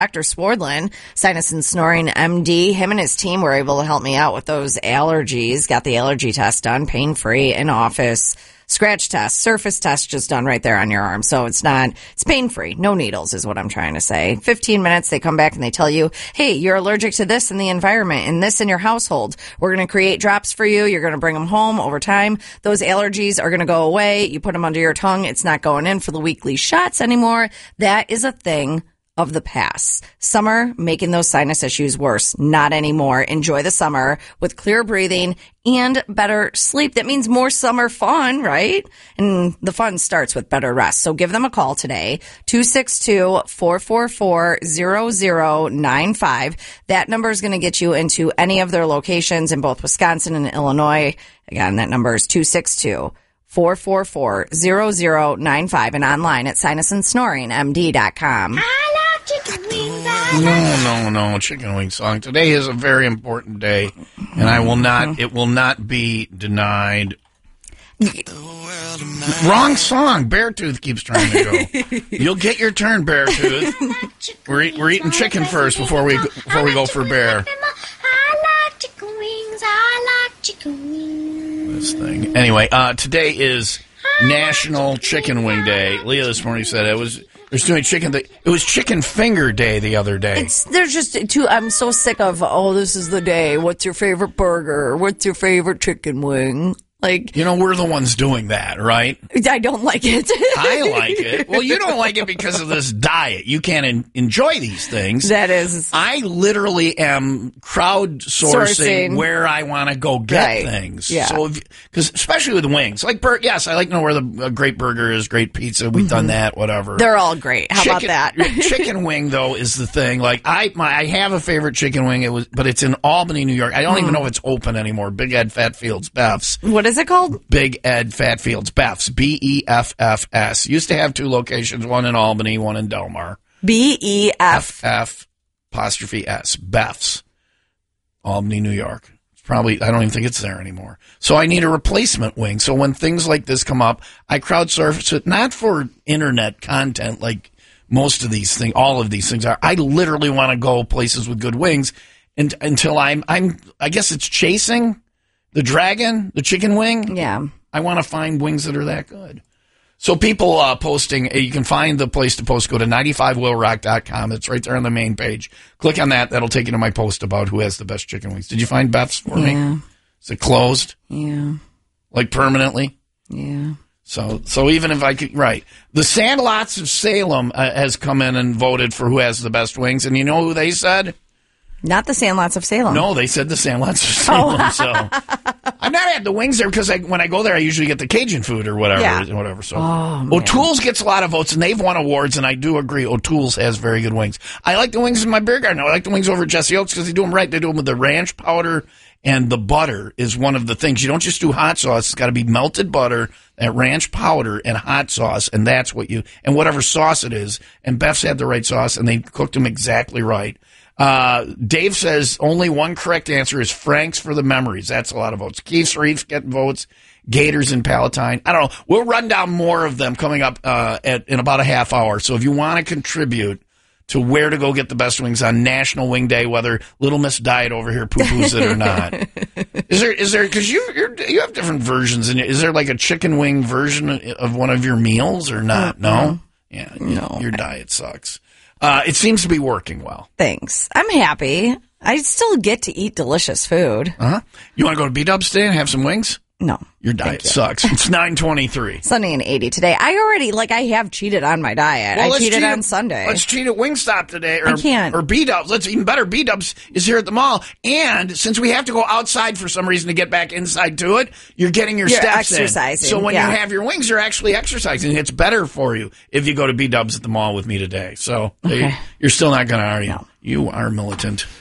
Dr. Swardlin, Sinus and Snoring MD. Him and his team were able to help me out with those allergies. Got the allergy test done, pain-free, in office. Scratch test, surface test just done right there on your arm. So it's pain-free. No needles is what I'm trying to say. 15 minutes, they come back and they tell you, hey, you're allergic to this in the environment and this in your household. We're going to create drops for you. You're going to bring them home over time. Those allergies are going to go away. You put them under your tongue. It's not going in for the weekly shots anymore. That is a thing of the past. Summer making those sinus issues worse. Not anymore. Enjoy the summer with clear breathing and better sleep. That means more summer fun, right? And the fun starts with better rest. So give them a call today, 262-444-0095. That number is going to get you into any of their locations in both Wisconsin and Illinois. Again, that number is 262-444-0095 and online at sinusandsnoringmd.com. Chicken wings. No, chicken wing song. Today is a very important day, and it will not be denied. Wrong song. Beartooth keeps trying to go. You'll get your turn, Beartooth. We're eating chicken first before we go for Bear. I like chicken wings. I like chicken wings. This thing. Anyway, today is National Chicken Wing Day. Leah this morning said it was doing chicken. It was Chicken Finger Day the other day. There's just too. I'm so sick of. Oh, this is the day. What's your favorite burger? What's your favorite chicken wing? Like, we're the ones doing that, right? I don't like it. I like it. Well, you don't like it because of this diet. You can't enjoy these things. That is. I literally am crowdsourcing where I want to go get things. Yeah. So, because especially with wings, like yes, I like to know where a great burger is, great pizza. We've done that, whatever. They're all great. How about that? Chicken wing though is the thing. Like I have a favorite chicken wing. But it's in Albany, New York. I don't even know if it's open anymore. Big Ed Fatfield's Beff's. What is it called? Big Ed Fatfield's Beff's. Beffs. Used to have two locations, one in Albany, one in Delmar. Beffs. Beff's. Albany, New York. I don't even think it's there anymore. So I need a replacement wing. So when things like this come up, I crowdsource it, not for internet content like most of these things, all of these things are. I literally want to go places with good wings until I guess it's chasing the dragon, the chicken wing. Yeah. I want to find wings that are that good. So people posting, you can find the place to post. Go to 95willrock.com. It's right there on the main page. Click on that. That'll take you to my post about who has the best chicken wings. Did you find Beth's for me? Is it closed? Yeah. Like permanently? Yeah. So even if I could, right. The Sandlots of Salem has come in and voted for who has the best wings. And you know who they said? Not the Sandlots of Salem. No, they said the Sandlots of Salem. So I've not had the wings there because when I go there, I usually get the Cajun food or whatever. Yeah. So O'Toole's gets a lot of votes, and they've won awards, and I do agree. O'Toole's has very good wings. I like the wings in my beer garden. I like the wings over at Jesse Oaks because they do them right. They do them with the ranch powder, and the butter is one of the things. You don't just do hot sauce. It's got to be melted butter, that ranch powder, and hot sauce, and that's what and whatever sauce it is. And Beth's had the right sauce, and they cooked them exactly right. Dave says only one correct answer is Frank's for the memories. That's a lot of votes. Keith's Reef getting votes. Gators in Palatine. I don't know. We'll run down more of them coming up in about a half hour. So if you want to contribute to where to go get the best wings on National Wing Day, whether Little Miss Diet over here poo-poos it or not, is there because you have different versions. Is there like a chicken wing version of one of your meals or not? No. Yeah. No. Your diet sucks. It seems to be working well. Thanks. I'm happy. I still get to eat delicious food. Uh-huh. You want to go to B-Dubs today and have some wings? No. Your diet sucks. It's 9:23. Sunny and 80 today. I already, I have cheated on my diet. Well, I cheated on Sunday. Let's cheat at Wingstop today. I can't. Or B-Dubs. Let's even better. B-Dubs is here at the mall. And since we have to go outside for some reason to get back inside to it, you're getting your steps exercising. in. So when you have your wings, you're actually exercising. It's better for you if you go to B-Dubs at the mall with me today. So you're still not going to argue. No. You are militant.